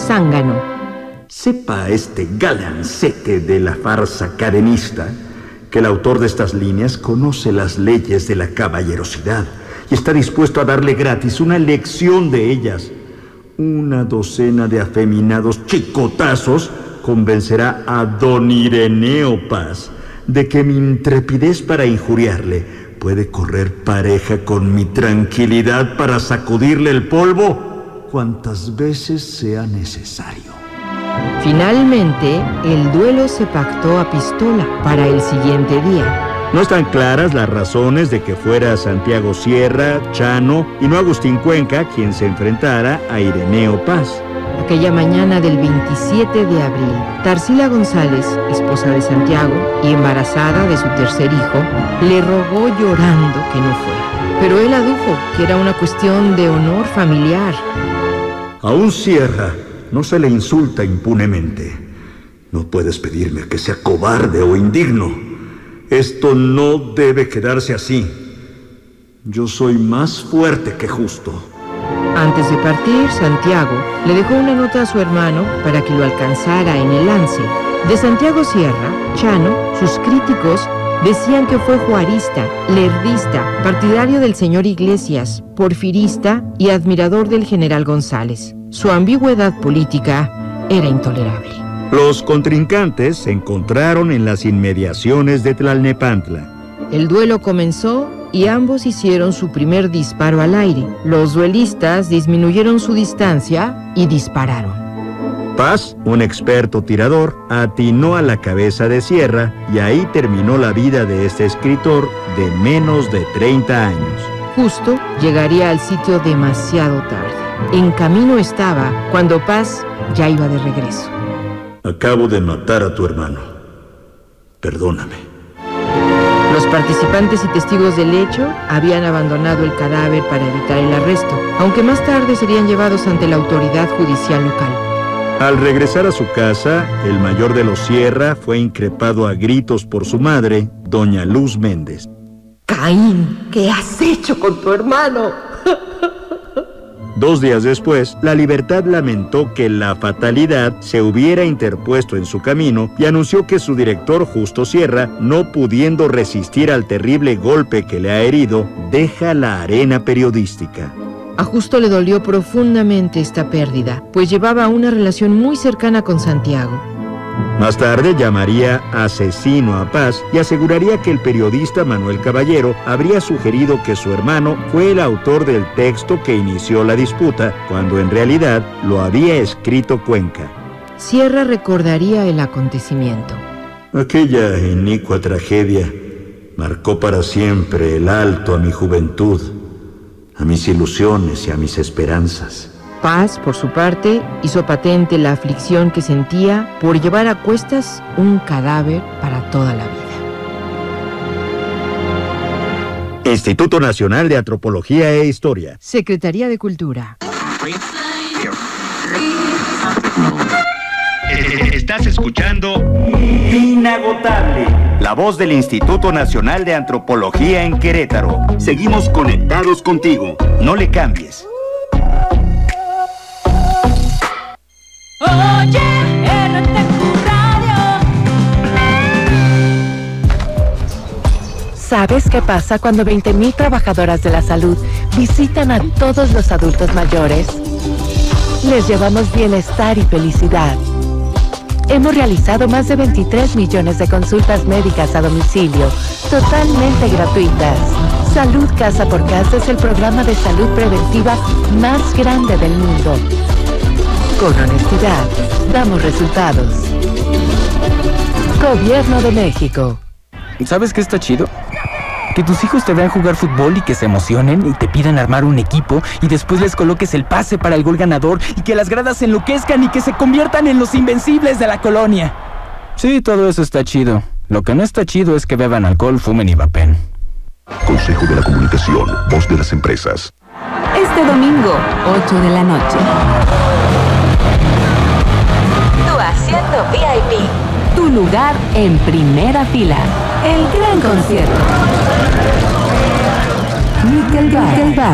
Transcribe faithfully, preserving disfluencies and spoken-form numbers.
zángano. Sepa este galancete de la farsa cadenista que el autor de estas líneas conoce las leyes de la caballerosidad y está dispuesto a darle gratis una lección de ellas. Una docena de afeminados chicotazos convencerá a don Ireneo Paz de que mi intrepidez para injuriarle puede correr pareja con mi tranquilidad para sacudirle el polvo cuantas veces sea necesario. Finalmente, el duelo se pactó a pistola para el siguiente día. No están claras las razones de que fuera Santiago Sierra, Chano y no Agustín Cuenca quien se enfrentara a Ireneo Paz. Aquella mañana del veintisiete de abril, Tarsila González, esposa de Santiago y embarazada de su tercer hijo, le rogó llorando que no fuera. Pero él adujo que era una cuestión de honor familiar. A un Sierra no se le insulta impunemente. No puedes pedirme que sea cobarde o indigno. Esto no debe quedarse así. Yo soy más fuerte que justo. Antes de partir, Santiago le dejó una nota a su hermano para que lo alcanzara en el lance. De Santiago Sierra, Chano, sus críticos decían que fue juarista, lerdista, partidario del señor Iglesias, porfirista y admirador del general González. Su ambigüedad política era intolerable. Los contrincantes se encontraron en las inmediaciones de Tlalnepantla. El duelo comenzó y ambos hicieron su primer disparo al aire. Los duelistas disminuyeron su distancia y dispararon. Paz, un experto tirador, atinó a la cabeza de Sierra y ahí terminó la vida de este escritor de menos de treinta años. Justo llegaría al sitio demasiado tarde. En camino estaba cuando Paz ya iba de regreso. Acabo de matar a tu hermano. Perdóname. Los participantes y testigos del hecho habían abandonado el cadáver para evitar el arresto, aunque más tarde serían llevados ante la autoridad judicial local. Al regresar a su casa, el mayor de los Sierra fue increpado a gritos por su madre, doña Luz Méndez. Caín, ¿qué has hecho con tu hermano? Dos días después, La Libertad lamentó que la fatalidad se hubiera interpuesto en su camino y anunció que su director, Justo Sierra, no pudiendo resistir al terrible golpe que le ha herido, deja la arena periodística. A Justo le dolió profundamente esta pérdida, pues llevaba una relación muy cercana con Santiago. Más tarde llamaría asesino a Paz y aseguraría que el periodista Manuel Caballero habría sugerido que su hermano fue el autor del texto que inició la disputa, cuando en realidad lo había escrito Cuenca. Sierra recordaría el acontecimiento. Aquella inicua tragedia marcó para siempre el alto a mi juventud, a mis ilusiones y a mis esperanzas. Paz, por su parte, hizo patente la aflicción que sentía por llevar a cuestas un cadáver para toda la vida. Instituto Nacional de Antropología e Historia. Secretaría de Cultura. Estás escuchando Inagotable, la voz del Instituto Nacional de Antropología en Querétaro. Seguimos conectados contigo. No le cambies. Oye, R T Q Radio. ¿Sabes qué pasa cuando veinte mil trabajadoras de la salud visitan a todos los adultos mayores? Les llevamos bienestar y felicidad. Hemos realizado más de veintitrés millones de consultas médicas a domicilio, totalmente gratuitas. Salud Casa por Casa es el programa de salud preventiva más grande del mundo. Con honestidad, damos resultados. Gobierno de México. ¿Sabes qué está chido? Que tus hijos te vean jugar fútbol y que se emocionen y te pidan armar un equipo y después les coloques el pase para el gol ganador y que las gradas se enloquezcan y que se conviertan en los invencibles de la colonia. Sí, todo eso está chido. Lo que no está chido es que beban alcohol, fumen y vapen. Consejo de la Comunicación, voz de las empresas. Este domingo, ocho de la noche. Tu asiento V I P. Tu lugar en primera fila. El gran concierto. Nickelback.